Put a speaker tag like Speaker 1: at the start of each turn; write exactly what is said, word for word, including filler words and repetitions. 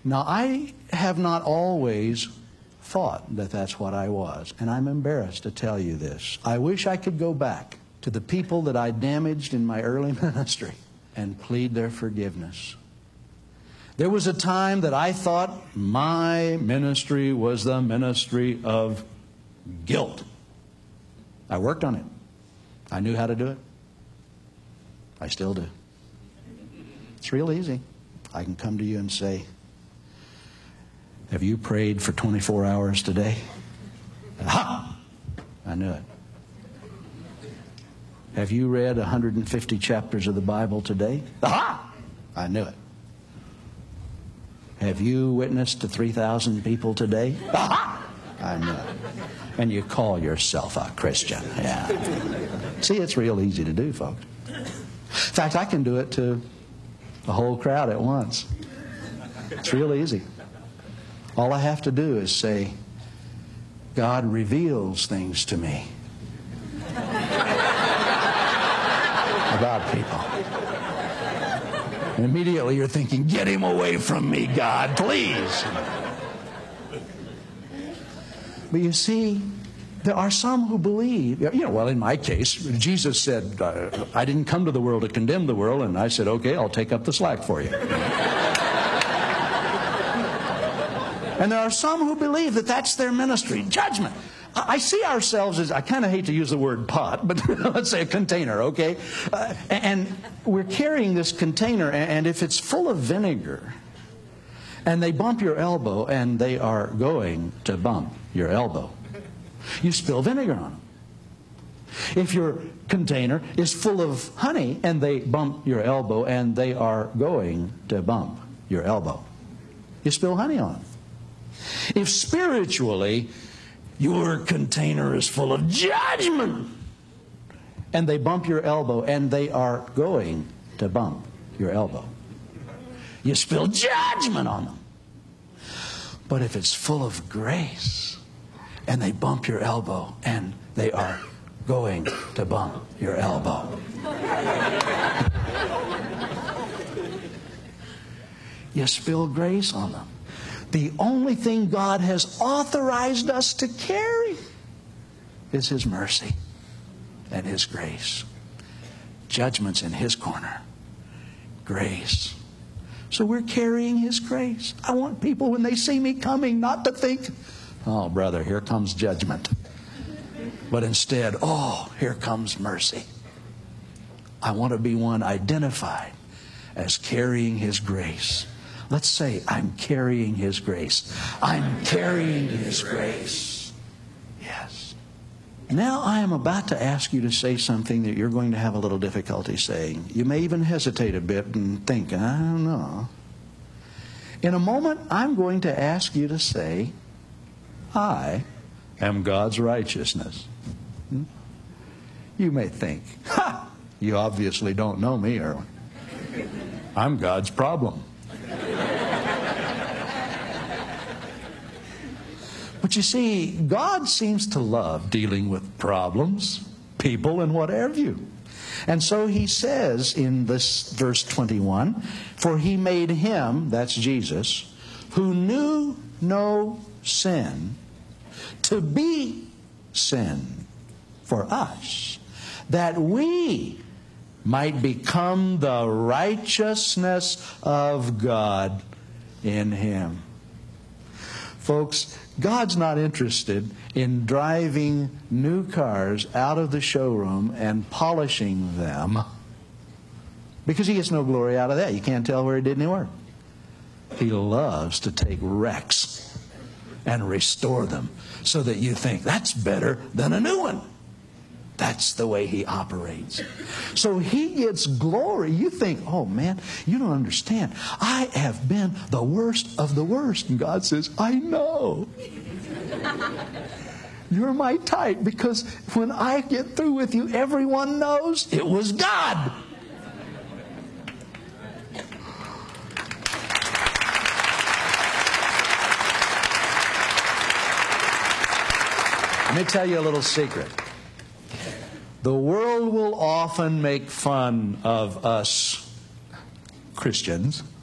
Speaker 1: Now, I have not always thought that that's what I was, and I'm embarrassed to tell you this. I wish I could go back to the people that I damaged in my early ministry and plead their forgiveness. There was a time that I thought my ministry was the ministry of guilt. I worked on it. I knew how to do it. I still do. It's real easy. I can come to you and say, have you prayed for twenty-four hours today? Aha! I knew it. Have you read one hundred fifty chapters of the Bible today? Aha! I knew it. Have you witnessed to three thousand people today? Aha! I knew it. And you call yourself a Christian. Yeah. See, it's real easy to do, folks. In fact, I can do it to the whole crowd at once. It's real easy. All I have to do is say, God reveals things to me about people. And immediately you're thinking, get him away from me, God, please. But you see, there are some who believe, you know, well, in my case, Jesus said, uh, I didn't come to the world to condemn the world, and I said, okay, I'll take up the slack for you. And there are some who believe that that's their ministry, judgment. I see ourselves as, I kind of hate to use the word pot, but let's say a container, okay? Uh, and we're carrying this container, and if it's full of vinegar, and they bump your elbow, and they are going to bump your elbow, you spill vinegar on them. If your container is full of honey, and they bump your elbow, and they are going to bump your elbow, you spill honey on them. If spiritually your container is full of judgment, and they bump your elbow, and they are going to bump your elbow, you spill judgment on them. But if it's full of grace, and they bump your elbow, and they are going to bump your elbow, you spill grace on them. The only thing God has authorized us to carry is His mercy and His grace. Judgment's in His corner. Grace. So we're carrying His grace. I want people, when they see me coming, not to think, oh, brother, here comes judgment. But instead, oh, here comes mercy. I want to be one identified as carrying His grace. Let's say, I'm carrying His grace. I'm carrying His grace. Yes. Now I am about to ask you to say something that you're going to have a little difficulty saying. You may even hesitate a bit and think, I don't know. In a moment, I'm going to ask you to say, I am God's righteousness. Hmm? You may think, ha! You obviously don't know me, Erwin. I'm God's problem. But you see, God seems to love dealing with problems, people, and what have you. And so He says in this verse twenty-one, for He made Him, that's Jesus, who knew no sin, to be sin for us, that we might become the righteousness of God in Him. Folks, God's not interested in driving new cars out of the showroom and polishing them, because He gets no glory out of that. You can't tell where He did any work. He loves to take wrecks and restore them so that you think, that's better than a new one. That's the way He operates. So He gets glory. You think, oh man, you don't understand. I have been the worst of the worst. And God says, I know. You're my type, because when I get through with you, everyone knows it was God. Let me tell you a little secret. The world will often make fun of us Christians